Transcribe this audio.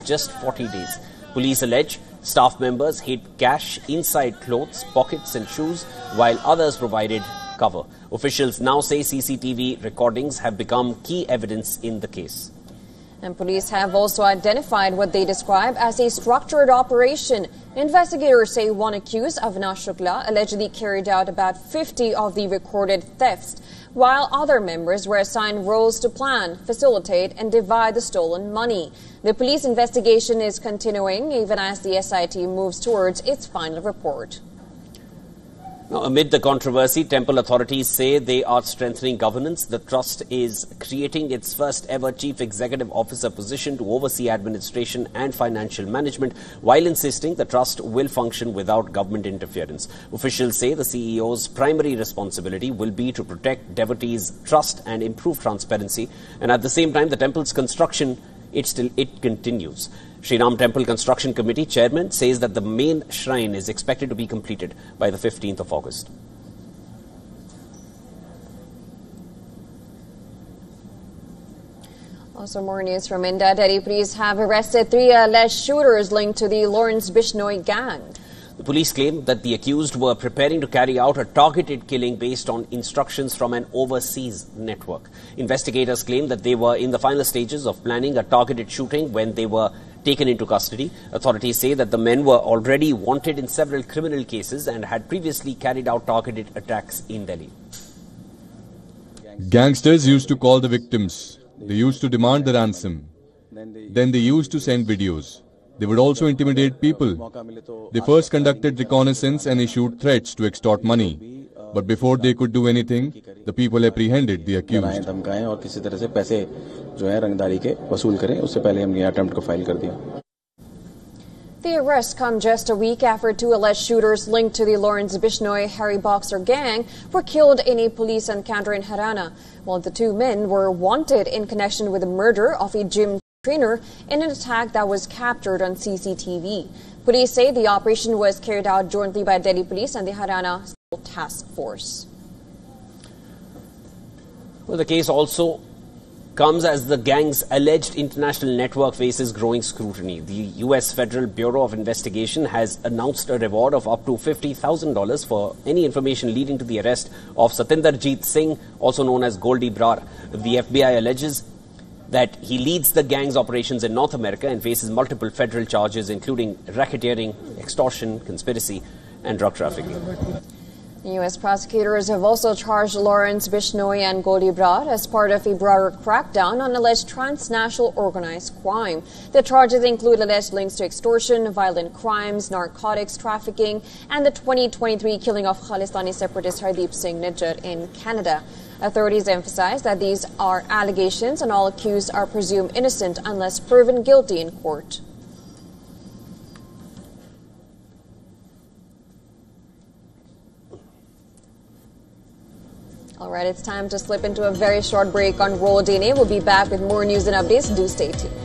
just 40 days. Police allege staff members hid cash inside clothes, pockets and shoes, while others provided cover. Officials now say CCTV recordings have become key evidence in the case. And police have also identified what they describe as a structured operation. Investigators say one accused, Avinash Shukla, allegedly carried out about 50 of the recorded thefts, while other members were assigned roles to plan, facilitate and divide the stolen money. The police investigation is continuing even as the SIT moves towards its final report. Now, amid the controversy, temple authorities say they are strengthening governance. The trust is creating its first ever chief executive officer position to oversee administration and financial management, while insisting the trust will function without government interference. Officials say the CEO's primary responsibility will be to protect devotees' trust and improve transparency. And at the same time, the temple's construction, it continues. Sri Ram Temple Construction Committee chairman says that the main shrine is expected to be completed by the 15th of August. Also, more news from India. Delhi police have arrested 3 alleged shooters linked to the Lawrence Bishnoi gang. The police claim that the accused were preparing to carry out a targeted killing based on instructions from an overseas network. Investigators claim that they were in the final stages of planning a targeted shooting when they were taken into custody. Authorities say that the men were already wanted in several criminal cases and had previously carried out targeted attacks in Delhi. Gangsters used to call the victims. They used to demand the ransom. Then they used to send videos. They would also intimidate people. They first conducted reconnaissance and issued threats to extort money. But before they could do anything, the people apprehended the accused. The arrests come just a week after 2 alleged shooters linked to the Lawrence Bishnoi Harry Boxer gang were killed in a police encounter in Haryana, while the 2 men were wanted in connection with the murder of a gym trainer in an attack that was captured on CCTV. Police say the operation was carried out jointly by Delhi Police and the Haryana Special Task Force. Well, the case also comes as the gang's alleged international network faces growing scrutiny. The U.S. Federal Bureau of Investigation has announced a reward of up to $50,000 for any information leading to the arrest of Satinderjeet Singh, also known as Goldie Brar. The FBI alleges that he leads the gang's operations in North America and faces multiple federal charges, including racketeering, extortion, conspiracy, and drug trafficking. U.S. prosecutors have also charged Lawrence Bishnoi and Goldie Brar as part of a broader crackdown on alleged transnational organized crime. The charges include alleged links to extortion, violent crimes, narcotics trafficking, and the 2023 killing of Khalistani separatist Hardeep Singh Nijjar in Canada. Authorities emphasize that these are allegations and all accused are presumed innocent unless proven guilty in court. All right, it's time to slip into a very short break on Royal DNA. We'll be back with more news and updates. Do stay tuned.